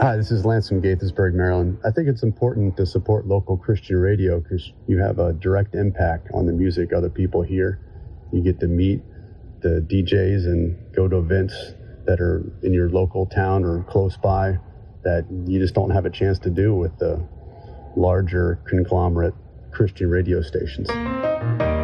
Hi, this is Lance from Gaithersburg, Maryland. I think it's important to support local Christian radio because you have a direct impact on the music other people hear. You get to meet the DJs and go to events that are in your local town or close by that you just don't have a chance to do with the larger conglomerate Christian radio stations.